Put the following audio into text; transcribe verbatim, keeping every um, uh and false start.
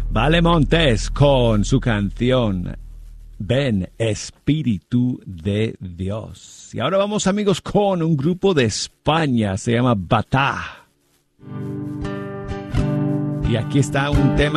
Vale Montes con su canción Ven, Espíritu de Dios. Y ahora vamos, amigos, con un grupo de España, se llama Batá. Y aquí está un tema